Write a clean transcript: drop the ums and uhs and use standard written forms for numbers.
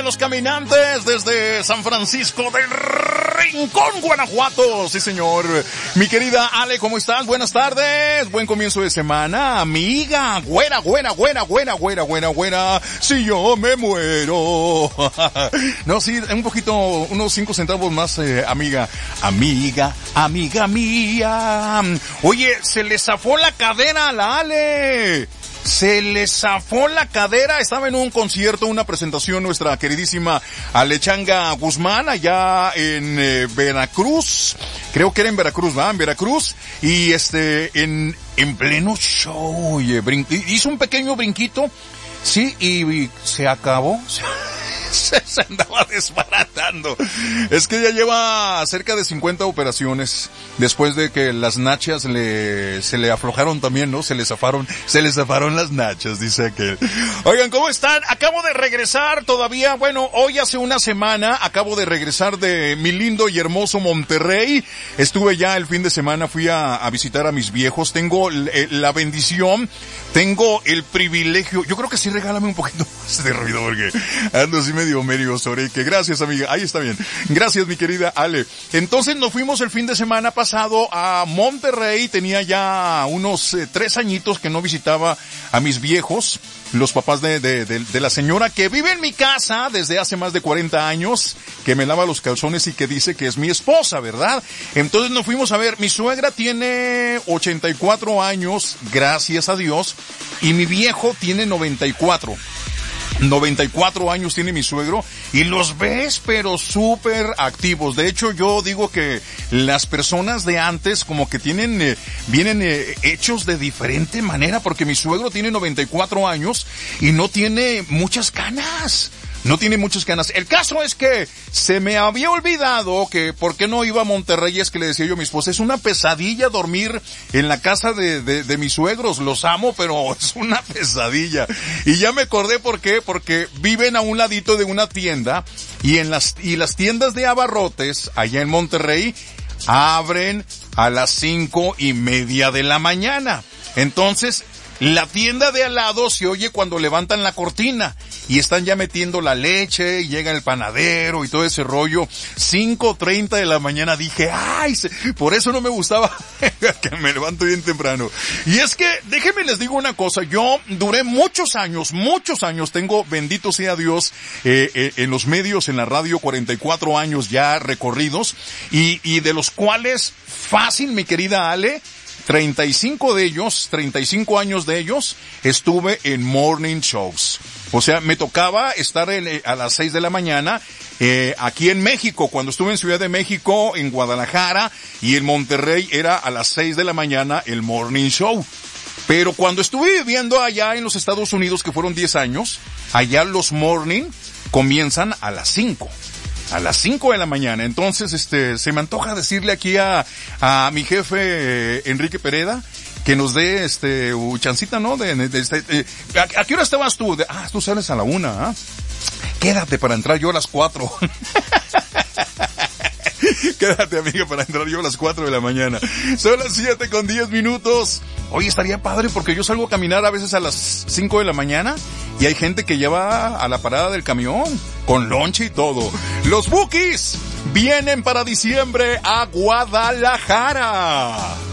los caminantes desde San Francisco del Rincón, Guanajuato. Sí, señor. Mi querida Ale, ¿cómo estás? Buenas tardes. Buen comienzo de semana, amiga. Güera. Si yo me muero. No, sí, un poquito, unos 5 centavos más, amiga mía. Oye, se le zafó la cadera a la Ale. Se le zafó la cadera, estaba en un concierto, una presentación, nuestra queridísima Alechanga Guzmán, allá en Veracruz, creo que era en Veracruz, ¿va? En Veracruz, y en pleno show, oye, hizo un pequeño brinquito, sí, y se acabó, se andaba desbaratando. Es que ya lleva cerca de 50 operaciones después de que las nachas se le aflojaron también, ¿no? Se le zafaron las nachas, dice aquel. Oigan, ¿cómo están? Acabo de regresar todavía, bueno, hoy hace una semana acabo de regresar de mi lindo y hermoso Monterrey. Estuve ya el fin de semana, fui a visitar a mis viejos. Tengo la bendición, tengo el privilegio. Yo creo que sí, regálame un poquito más de ruido porque ando así medio sobre que gracias, amiga. Ahí está bien. Gracias, mi querida Ale. Entonces nos fuimos el fin de semana pasado a Monterrey. Tenía ya unos 3 añitos que no visitaba a mis viejos, los papás de la señora que vive en mi casa desde hace más de 40 años, que me lava los calzones y que dice que es mi esposa, ¿verdad? Entonces nos fuimos a ver. Mi suegra tiene 84 años, gracias a Dios, y mi viejo tiene 94 años tiene mi suegro, y los ves pero súper activos. De hecho, yo digo que las personas de antes como que vienen hechos de diferente manera, porque mi suegro tiene 94 años y no tiene muchas canas. El caso es que se me había olvidado que por qué no iba a Monterrey. Es que le decía yo a mi esposa, es una pesadilla dormir en la casa de mis suegros. Los amo, pero es una pesadilla. Y ya me acordé por qué, porque viven a un ladito de una tienda, y las tiendas de abarrotes allá en Monterrey abren a las 5:30 de la mañana. Entonces, la tienda de al lado se oye cuando levantan la cortina y están ya metiendo la leche y llega el panadero y todo ese rollo. 5:30 de la mañana. Dije, ay, por eso no me gustaba que me levanto bien temprano. Y es que, déjenme les digo una cosa, yo duré muchos años, tengo, bendito sea Dios, en los medios, en la radio, 44 años ya recorridos, y de los cuales, fácil, mi querida Ale, 35 años de ellos, estuve en morning shows. O sea, me tocaba estar a las 6 de la mañana, aquí en México. Cuando estuve en Ciudad de México, en Guadalajara y en Monterrey, era a las 6 de la mañana el morning show. Pero cuando estuve viviendo allá en los Estados Unidos, que fueron 10 años, allá los morning comienzan a las 5. A las 5 de la mañana. Entonces, se me antoja decirle aquí a mi jefe, Enrique Pereda, que nos dé, chancita, ¿no? ¿A qué hora estabas tú? Tú sales a la 1, ¿ah? Quédate para entrar yo a las 4. Quédate, amiga, para entrar yo a las 4 de la mañana. Son las 7:10. Hoy estaría padre porque yo salgo a caminar a veces a las 5 de la mañana y hay gente que lleva a la parada del camión con lonche y todo. Los Bukis vienen para diciembre a Guadalajara.